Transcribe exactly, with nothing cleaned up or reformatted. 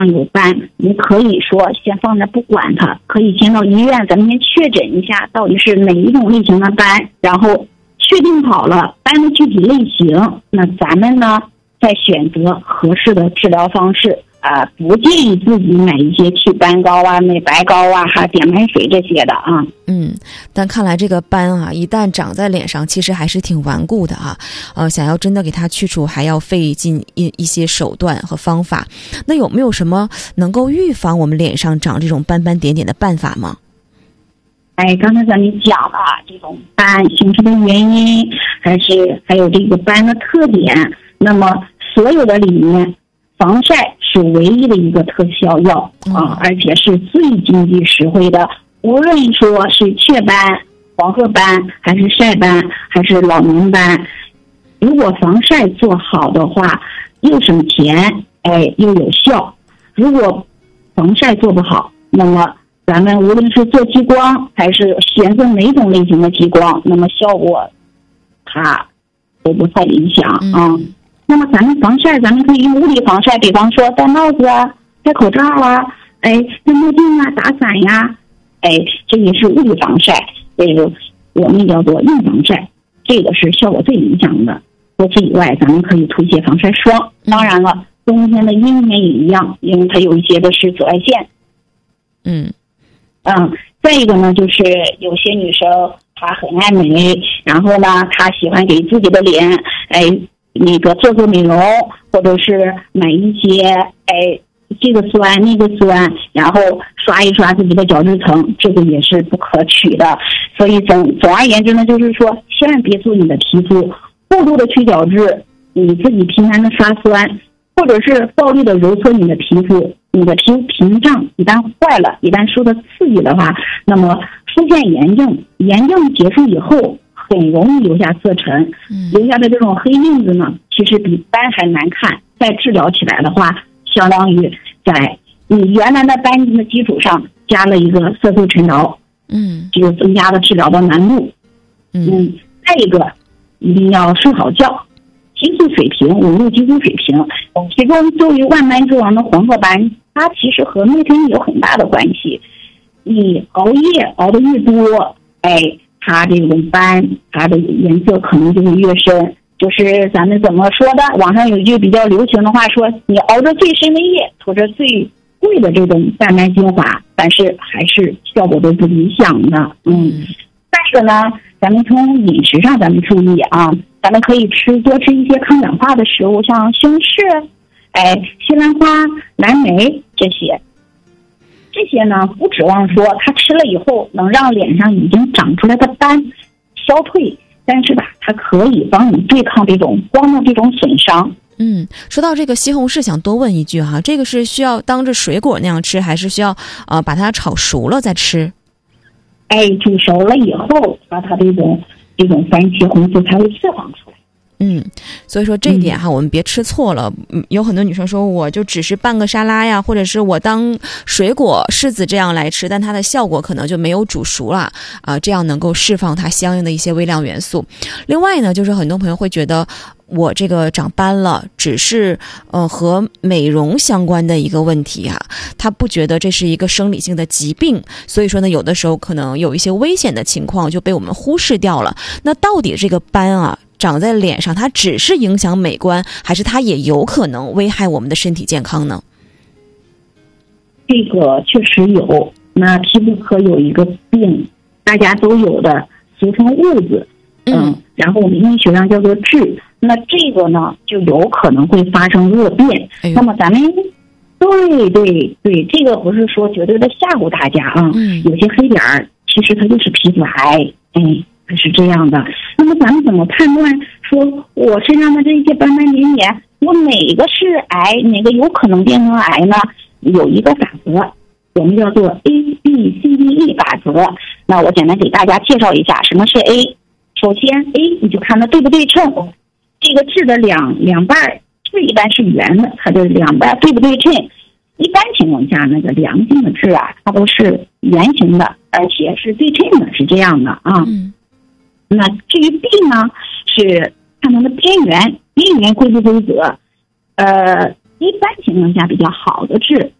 有斑，你可以说先放着不管它，可以先到医院咱们先确诊一下到底是哪一种类型的斑，然后确定好了斑的具体类型，那咱们呢再选择合适的治疗方式啊、呃，不建议自己买一些祛斑膏啊、美白膏啊、还点斑水这些的啊。 嗯，但看来这个斑啊，一旦长在脸上，其实还是挺顽固的啊。呃，想要真的给它去除，还要费尽一一些手段和方法。那有没有什么能够预防我们脸上长这种斑斑点点的办法吗？ 哎，刚才咱们讲了这种斑形成的原因，还是还有这个斑的特点。那么所有的里面，防晒是唯一的一个特效药啊，而且是最经济实惠的。无论说是雀斑、黄褐斑，还是晒斑，还是老年斑，如果防晒做好的话，又省钱，哎，又有效。如果防晒做不好，那么咱们无论是做激光，还是选择哪种类型的激光，那么效果它都不太理想啊。嗯，那么咱们防晒，咱们可以用物理防晒，比方说戴帽子啊、戴口罩啊、哎戴墨镜啊、打伞呀，哎，这也是物理防晒，这个我们叫做硬防晒，这个是效果最理想的。除此以外，咱们可以涂一些防晒霜。当然了，冬天的阴天也一样，因为它有一些的是紫外线。 嗯嗯，再一个呢，就是有些女生她很爱美，然后呢，她喜欢给自己的脸，哎。那个做做美容，或者是买一些哎这个酸那个酸，然后刷一刷自己的角质层，这个也是不可取的。所以总总而言之呢，就是说千万别做你的皮肤过度的去角质，你自己频繁的刷酸，或者是暴力的揉搓你的皮肤，你的皮肤屏障一旦坏了，一旦受到刺激的话，那么出现炎症，炎症结束以后很容易留下色沉，留下的这种黑印子呢，其实比斑还难看。再治疗起来的话，相当于在你原来的斑痕的基础上加了一个色素沉着， 嗯， 就增加了治疗的难度。嗯，再一个一定要睡好觉，激素水平，五路激素水平，其中作为万斑之王的黄褐斑，它其实和内分泌有很大的关系。你熬夜熬得越多，哎。它这种斑，它的颜色可能就会越深。就是咱们怎么说的？网上有一句比较流行的话说：“你熬着最深的夜，涂着最贵的这种淡斑精华，但是还是效果都不理想的。”嗯，再一个呢，咱们从饮食上咱们注意啊，咱们可以吃多吃一些抗氧化的食物，像西红柿、哎西兰花、蓝莓这些。这些呢，不指望说它吃了以后能让脸上已经长出来的斑消退，但是吧，它可以帮你对抗这种光的这种损伤。 嗯，说到这个西红柿，想多问一句哈，这个是需要当着水果那样吃，还是需要呃把它炒熟了再吃？ 哎，煮熟了以后，把它这种这种番茄红素才会释放出来。 嗯，所以说这一点哈，我们别吃错了。嗯，有很多女生说，我就只是拌个沙拉呀，或者是我当水果柿子这样来吃，但它的效果可能就没有煮熟了啊、呃，这样能够释放它相应的一些微量元素。另外呢，就是很多朋友会觉得我这个长斑了，只是呃和美容相关的一个问题啊，他不觉得这是一个生理性的疾病，所以说呢，有的时候可能有一些危险的情况就被我们忽视掉了。那到底这个斑啊？长在脸上，它只是影响美观，还是它也有可能危害我们的身体健康呢？ 这个确实有。那皮肤科有一个病，大家都有的，俗称痦子，嗯，嗯然后我们医学上叫做痣。那这个呢，就有可能会发生恶变。哎、那么咱们，对对对，这个不是说绝对的吓唬大家啊。嗯、有些黑点儿，其实它就是皮肤癌，哎。是这样的，那么咱们怎么判断说我身上的这些斑斑点点，我哪个是癌，哪个有可能变成癌呢？有一个法则，我们叫做 A B C D E 法则。那我简单给大家介绍一下什么是 A。首先 A 你就看它对不对称，这个痣的两两半痣一般是圆的，它的两半对不对称。一般情况下，那个良性的痣啊，它都是圆形的，而且是对称的，是这样的啊。嗯那至于 B 呢，是看它的边缘，边缘规不规则，呃， 一般情况下比较好的治。